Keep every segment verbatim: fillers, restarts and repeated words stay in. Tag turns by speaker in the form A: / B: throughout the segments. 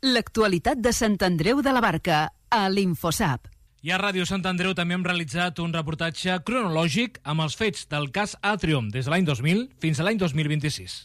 A: L'actualitat de Sant Andreu de la Barca, a l'Infosap.
B: I a Ràdio Sant Andreu també hem realitzat un reportatge cronològic amb els fets del cas Atrium des de l'any dos mil fins a l'any dos mil vint-i-sis.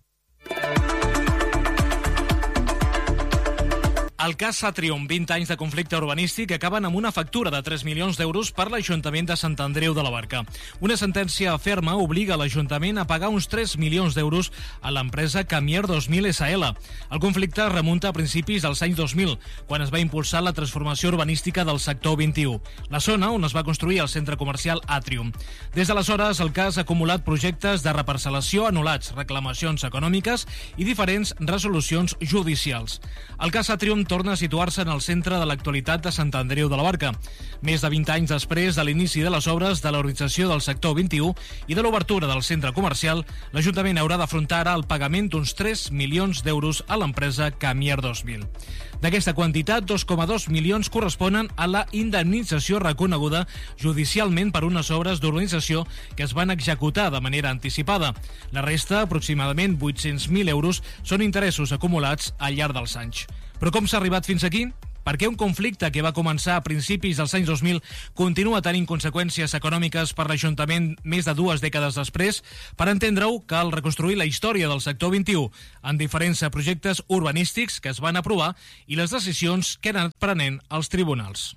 B: El cas Atrium, vint anys de conflicte urbanístic, acaben amb una factura de tres milions d'euros per l'Ajuntament de Sant Andreu de la Barca. Una sentència ferma obliga l'Ajuntament a pagar uns tres milions d'euros a l'empresa Camier dos mil essa ele. El conflicte remunta a principis dels anys dos mil, quan es va impulsar la transformació urbanística del sector vint-i-u, la zona on es va construir el centre comercial Atrium. Des d'aleshores, el cas ha acumulat projectes de reparcel·lació anul·lats, reclamacions econòmiques i diferents resolucions judicials. El cas Atrium torna a situar-se en el centre de l'actualitat de Sant Andreu de la Barca. Més de vint anys després de l'inici de les obres de l'organització del sector vint-i-u i de l'obertura del centre comercial, l'Ajuntament haurà d'afrontar ara el pagament d'uns tres milions d'euros a l'empresa Camier dos mil. D'aquesta quantitat, dos coma dos milions corresponen a la indemnització reconeguda judicialment per unes obres d'urbanització que es van executar de manera anticipada. La resta, aproximadament vuit-cents mil euros, són interessos acumulats al llarg dels anys. Però com s'ha arribat fins aquí? Per què un conflicte que va començar a principis dels anys dos mil continua tenint conseqüències econòmiques per l'Ajuntament més de dues dècades després? Per entendre-ho, cal reconstruir la història del sector vint-i-u en diferents projectes urbanístics que es van aprovar i les decisions que han anat prenent els tribunals.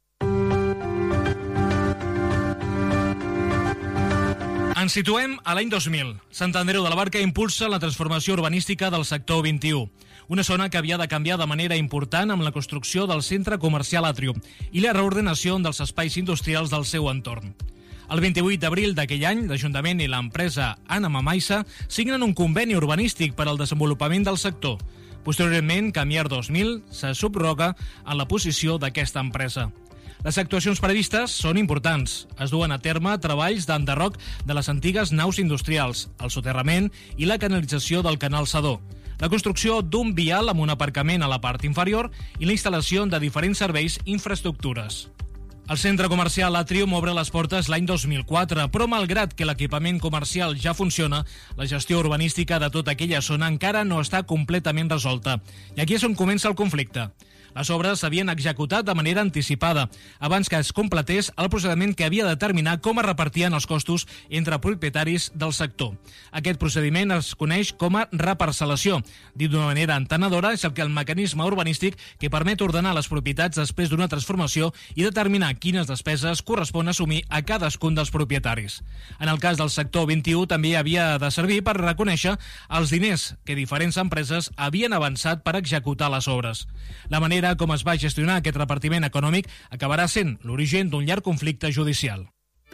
B: Ens situem a l'any dos mil. Sant Andreu de la Barca impulsa la transformació urbanística del sector vint-i-u, una zona que havia de canviar de manera important amb la construcció del centre comercial Atrium i la reordenació dels espais industrials del seu entorn. El vint-i-vuit d'abril d'aquell any, l'Ajuntament i l'empresa Ana Mamaissa signen un conveni urbanístic per al desenvolupament del sector. Posteriorment, Camier dos mil se subroga en la posició d'aquesta empresa. Les actuacions previstes són importants. Es duen a terme treballs d'enderroc de les antigues naus industrials, el soterrament i la canalització del canal Sedó, la construcció d'un vial amb un aparcament a la part inferior i la instal·lació de diferents serveis i infraestructures. El centre comercial Atrium obre les portes l'any dos mil quatre, però malgrat que l'equipament comercial ja funciona, la gestió urbanística de tota aquella zona encara no està completament resolta. I aquí és on comença el conflicte. Les obres s'havien executat de manera anticipada, abans que es completés el procediment que havia de determinar com es repartien els costos entre propietaris del sector. Aquest procediment es coneix com a reparcel·lació. Dit d'una manera entenedora, és el que el mecanisme urbanístic que permet ordenar les propietats després d'una transformació i determinar quines despeses correspon assumir a cadascun dels propietaris. En el cas del sector vint-i-u també havia de servir per reconèixer els diners que diferents empreses havien avançat per executar les obres. La manera com es va gestionar aquest repartiment econòmic acabarà sent l'origen d'un llarg conflicte judicial.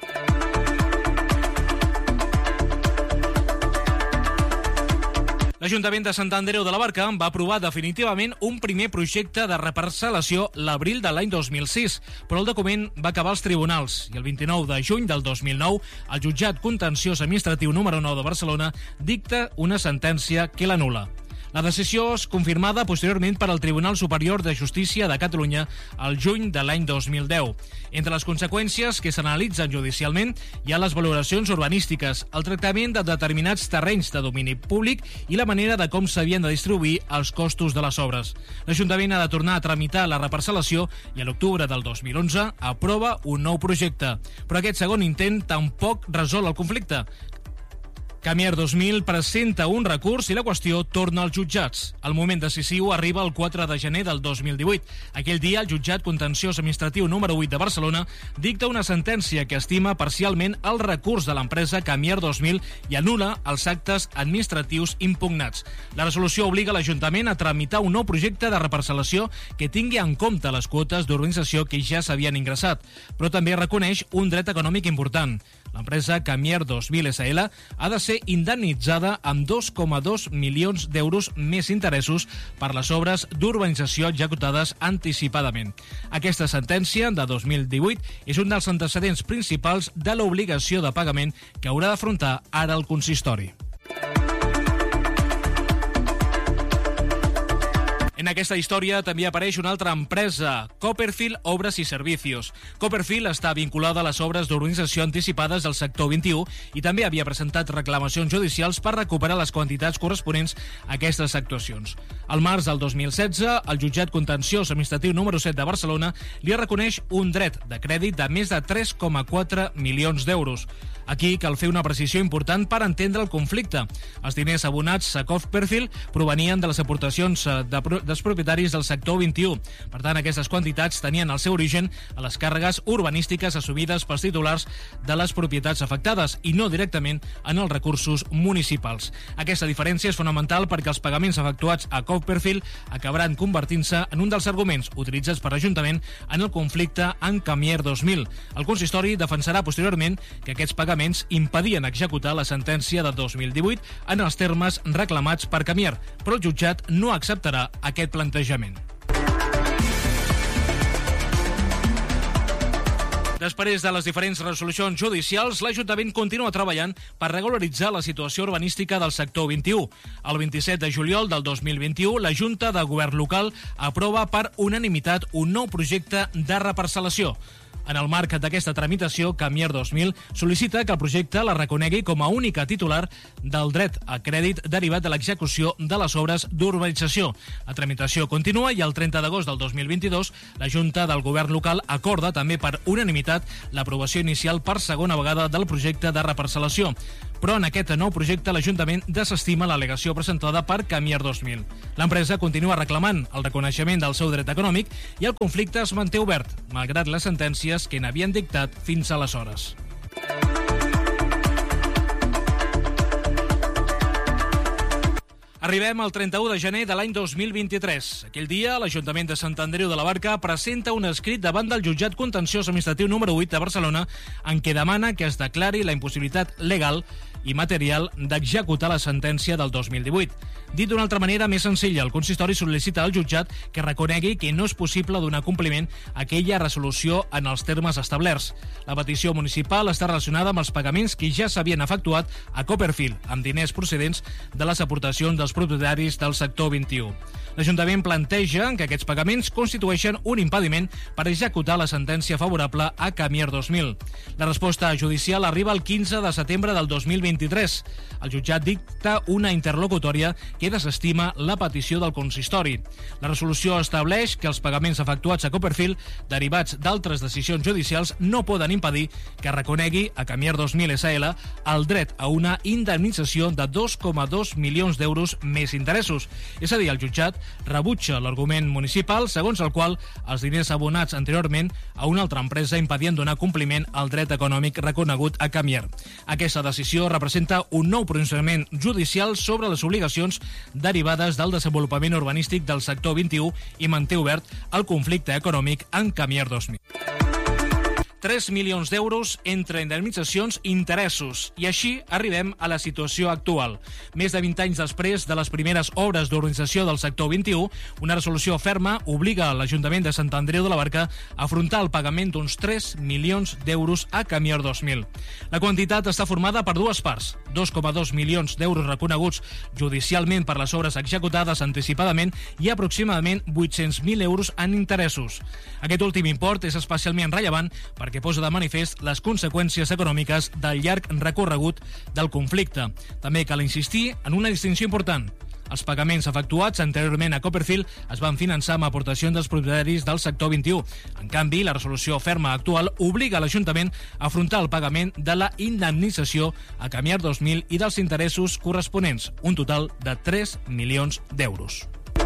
B: L'Ajuntament de Sant Andreu de la Barca va aprovar definitivament un primer projecte de reparcel·lació l'abril de l'any dos mil sis, però el document va acabar als tribunals i el vint-i-nou de juny del dos mil nou el jutjat contenciós administratiu número nou de Barcelona dicta una sentència que l'anul·la. La decisió és confirmada posteriorment per al Tribunal Superior de Justícia de Catalunya al juny de l'any dos mil deu. Entre les conseqüències que s'analitzen judicialment hi ha les valoracions urbanístiques, el tractament de determinats terrenys de domini públic i la manera de com s'havien de distribuir els costos de les obres. L'Ajuntament ha de tornar a tramitar la reparcel·lació i a l'octubre del dos mil onze aprova un nou projecte. Però aquest segon intent tampoc resol el conflicte. Camier dos mil presenta un recurs i la qüestió torna als jutjats. El moment decisiu arriba el quatre de gener del dos mil divuit. Aquell dia, el jutjat contenciós administratiu número vuit de Barcelona dicta una sentència que estima parcialment el recurs de l'empresa Camier dos mil i anul·la els actes administratius impugnats. La resolució obliga l'Ajuntament a tramitar un nou projecte de reparcel·lació que tingui en compte les quotes d'urbanització que ja s'havien ingressat, però també reconeix un dret econòmic important. L'empresa Camier dos mil essa ele ha de ser indemnitzada amb dos coma dos milions d'euros més interessos per les obres d'urbanització executades anticipadament. Aquesta sentència de dos mil divuit és un dels antecedents principals de l'obligació de pagament que haurà d'afrontar ara el consistori. En aquesta història també apareix una altra empresa, Copperfield Obras i Servicios. Copperfield està vinculada a les obres d'urbanització anticipades del sector vint-i-u i també havia presentat reclamacions judicials per recuperar les quantitats corresponents a aquestes actuacions. Al març del dos mil setze, el jutjat contenciós administratiu número set de Barcelona li reconeix un dret de crèdit de més de tres coma quatre milions d'euros. Aquí cal fer una precisió important per entendre el conflicte. Els diners abonats a Copperfield provenien de les aportacions de, dels propietaris del sector vint-i-u. Per tant, aquestes quantitats tenien el seu origen a les càrregues urbanístiques assumides pels titulars de les propietats afectades i no directament en els recursos municipals. Aquesta diferència és fonamental perquè els pagaments efectuats a Copperfield acabaran convertint-se en un dels arguments utilitzats per l'Ajuntament en el conflicte amb Camier dos mil. El consistori defensarà posteriorment que aquests pagaments impedien executar la sentència de dos mil divuit en els termes reclamats per Camier, però el jutjat no acceptarà aquest plantejament. Després de les diferents resolucions judicials, l'Ajuntament continua treballant per regularitzar la situació urbanística del sector vint-i-u. El vint-i-set de juliol del dos mil vint-i-u, la Junta de Govern Local aprova per unanimitat un nou projecte de reparcel·lació. En el marc d'aquesta tramitació, Camier dos mil sol·licita que el projecte la reconegui com a única titular del dret a crèdit derivat de l'execució de les obres d'urbanització. La tramitació continua i el trenta d'agost del dos mil vint-i-dos la Junta del Govern Local acorda també per unanimitat l'aprovació inicial per segona vegada del projecte de reparcel·lació. Però en aquest nou projecte l'Ajuntament desestima l'al·legació presentada per Camier dos mil. L'empresa continua reclamant el reconeixement del seu dret econòmic i el conflicte es manté obert, malgrat les sentències que n'havien dictat fins aleshores. Arribem al trenta-u de gener de l'any dos mil vint-i-tres. Aquell dia, l'Ajuntament de Sant Andreu de la Barca presenta un escrit davant del jutjat contenciós administratiu número vuit de Barcelona en què demana que es declari la impossibilitat legal i material d'executar la sentència del dos mil divuit. Dit d'una altra manera més senzilla, el consistori sol·licita al jutjat que reconegui que no és possible donar compliment a aquella resolució en els termes establerts. La petició municipal està relacionada amb els pagaments que ja s'havien efectuat a Copperfield, amb diners procedents de les aportacions dels propietaris del sector vint-i-u. L'Ajuntament planteja que aquests pagaments constitueixen un impediment per executar la sentència favorable a Camier dos mil. La resposta judicial arriba el quinze de setembre del dos mil vint-i-tres. El jutjat dicta una interlocutòria que desestima la petició del consistori. La resolució estableix que els pagaments efectuats a Copperfield, derivats d'altres decisions judicials, no poden impedir que reconegui a Camier dos mil S L el dret a una indemnització de dos coma dos milions d'euros més interessos. És a dir, el jutjat rebutja l'argument municipal segons el qual els diners abonats anteriorment a una altra empresa impedien donar compliment al dret econòmic reconegut a Camier. Aquesta decisió representa un nou pronunciament judicial sobre les obligacions derivades del desenvolupament urbanístic del sector vint-i-u i manté obert el conflicte econòmic en Camier dos mil. tres milions d'euros entre indemnitzacions i interessos. I així arribem a la situació actual. Més de vint anys després de les primeres obres d'urbanització del sector vint-i-u, una resolució ferma obliga l'Ajuntament de Sant Andreu de la Barca a afrontar el pagament d'uns tres milions d'euros a Camier dos mil. La quantitat està formada per dues parts, dos coma dos milions d'euros reconeguts judicialment per les obres executades anticipadament i aproximadament vuit-cents mil euros en interessos. Aquest últim import és especialment rellevant per que posa de manifest les conseqüències econòmiques del llarg recorregut del conflicte. També cal insistir en una distinció important. Els pagaments efectuats anteriorment a Copperfield es van finançar amb aportacions dels propietaris del sector vint-i-u. En canvi, la resolució ferma actual obliga l'Ajuntament a afrontar el pagament de la indemnització a Camier dos mil i dels interessos corresponents, un total de tres milions d'euros.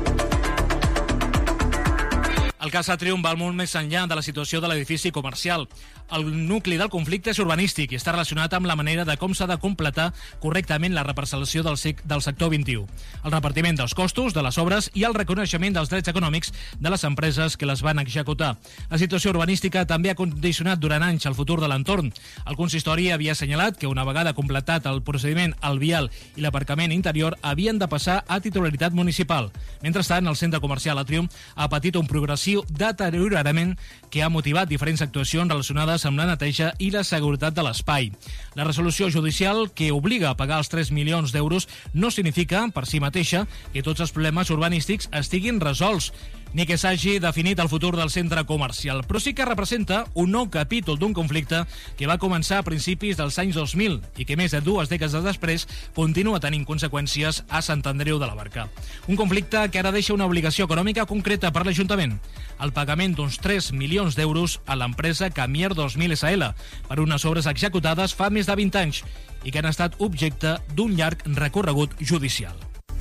B: El cas Atrium va molt més enllà de la situació de l'edifici comercial. El nucli del conflicte és urbanístic i està relacionat amb la manera de com s'ha de completar correctament la reparcel·lació del, del sector vint-i-u, el repartiment dels costos de les obres i el reconeixement dels drets econòmics de les empreses que les van executar. La situació urbanística també ha condicionat durant anys el futur de l'entorn. El consistori havia assenyalat que una vegada completat el procediment, el vial i l'aparcament interior havien de passar a titularitat municipal. Mentrestant, el centre comercial Atrium ha patit un progressiu progressiu deteriorament que ha motivat diferents actuacions relacionades amb la neteja i la seguretat de l'espai. La resolució judicial que obliga a pagar els tres milions d'euros no significa, per si mateixa, que tots els problemes urbanístics estiguin resolts, ni que s'hagi definit el futur del centre comercial, però sí que representa un nou capítol d'un conflicte que va començar a principis dels anys dos mil i que més de dues dècades després continua tenint conseqüències a Sant Andreu de la Barca. Un conflicte que ara deixa una obligació econòmica concreta per l'Ajuntament, el pagament d'uns tres milions d'euros a l'empresa Camier dos mil S L per unes obres executades fa més de vint anys i que han estat objecte d'un llarg recorregut judicial.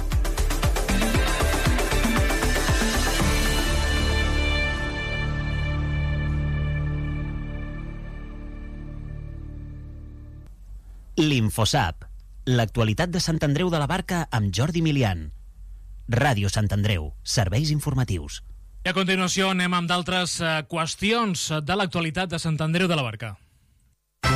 C: L'Infosap, l'actualitat de Sant Andreu de la Barca amb Jordi Milian. Ràdio Sant Andreu, serveis informatius.
B: I a continuació anem amb d'altres qüestions de l'actualitat de Sant Andreu de la Barca.